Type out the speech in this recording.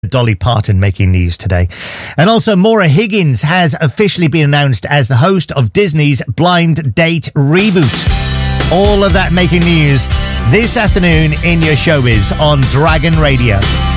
Dolly Parton making news today. And also, Maura Higgins has officially been announced as the host of Disney's Blind Date reboot. All of that making news this afternoon in your showbiz on Dragon Radio.